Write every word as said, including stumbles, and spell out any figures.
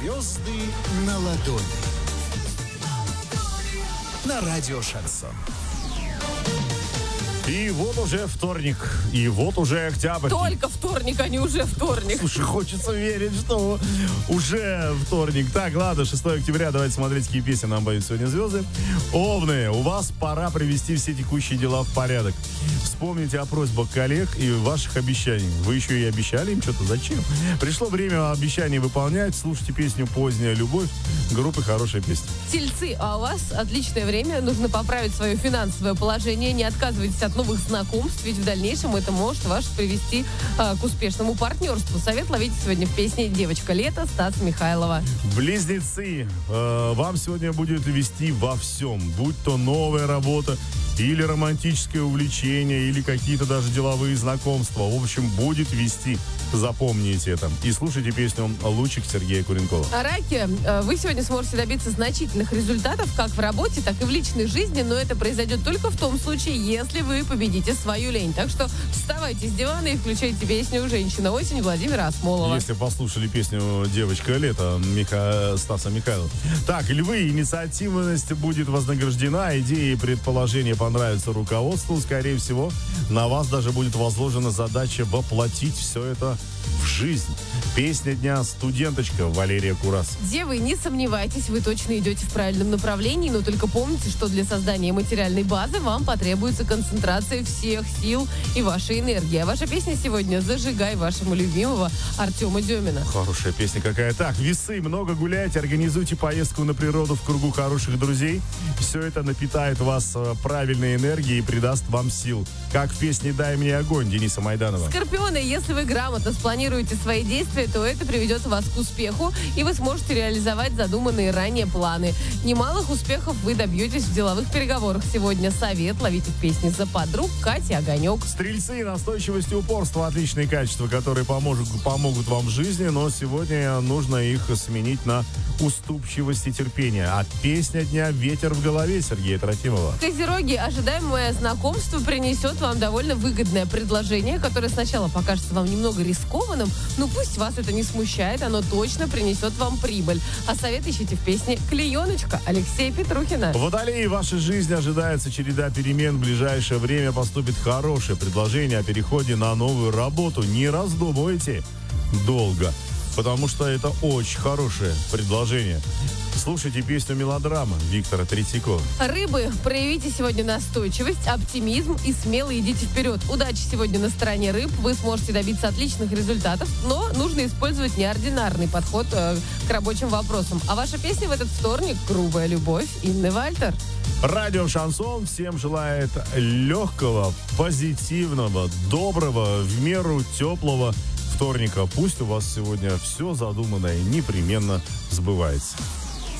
Звезды на ладони. На радио Шансон. И вот уже вторник, и вот уже октябрь. Только вторник, а не уже вторник. Слушай, хочется верить, что уже вторник. Так, ладно, шестого октября, давайте смотреть, какие песни нам поют сегодня звезды. Овны, у вас пора привести все текущие дела в порядок. Вспомните о просьбах коллег и ваших обещаний. Вы еще и обещали им что-то, зачем? Пришло время обещаний выполнять. Слушайте песню «Поздняя любовь» группы «Хорошая песня». Тельцы, а у вас отличное время. Нужно поправить свое финансовое положение. Не отказывайтесь от новых знакомств, ведь в дальнейшем это может вас привести э, к успешному партнерству. Совет ловите сегодня в песне «Девочка лета» Стаса Михайлова. Близнецы, э, вам сегодня будет вести во всем. Будь то новая работа, или романтическое увлечение, или какие-то даже деловые знакомства. В общем, будет вести. Запомните это. И слушайте песню «Лучик» Сергея Куренкова. А раки, вы сегодня сможете добиться значительных результатов как в работе, так и в личной жизни, но это произойдет только в том случае, если вы победите свою лень. Так что вставайте с дивана и включайте песню «Женщина осень» Владимира Осмолова. Если послушали песню «Девочка лето» Миха... Стаса Михайлова. Так, львы, инициативность будет вознаграждена, идеи и предположения понравятся руководству. Скорее всего, на вас даже будет возложена задача воплотить все это в жизнь. Песня дня «Студенточка» Валерия Курас. Девы, не сомневайтесь, вы точно идете в правильном направлении, но только помните, что для создания материальной базы вам потребуется концентрация всех сил и вашей энергии. А ваша песня сегодня «Зажигай» вашему любимого Артема Демина. Хорошая песня какая. Так, весы, много гуляйте, организуйте поездку на природу в кругу хороших друзей. Все это напитает вас правильной энергией и придаст вам сил. Как в песне «Дай мне огонь» Дениса Майданова. Скорпионы, если вы грамотно спланируете свои действия, то это приведет вас к успеху, и вы сможете реализовать задуманные ранее планы. Немалых успехов вы добьетесь в деловых переговорах. Сегодня совет ловите в песне «За подруг» Катя Огонек. Стрельцы, настойчивость и упорство — отличные качества, которые поможет, помогут вам в жизни, но сегодня нужно их сменить на уступчивость и терпение. А песня дня «Ветер в голове» Сергея Трофимова. Козероги, ожидаемое знакомство принесет вам довольно выгодное предложение, которое сначала покажется вам немного рискованным, но пусть вас это не смущает, оно точно принесет вам прибыль. А совет ищите в песне «Клееночка» Алексея Петрухина. Водолеи, в вашей жизни ожидается череда перемен. В ближайшее время поступит хорошее предложение о переходе на новую работу. Не раздумывайте долго, потому что это очень хорошее предложение. Слушайте песню «Мелодрама» Виктора Третьякова. Рыбы, проявите сегодня настойчивость, оптимизм и смело идите вперед. Удачи сегодня на стороне рыб. Вы сможете добиться отличных результатов, но нужно использовать неординарный подход э, к рабочим вопросам. А ваша песня в этот вторник «Грубая любовь» Инны Вальтер. Радио Шансон всем желает легкого, позитивного, доброго, в меру теплого вторника. Пусть у вас сегодня все задуманное непременно сбывается.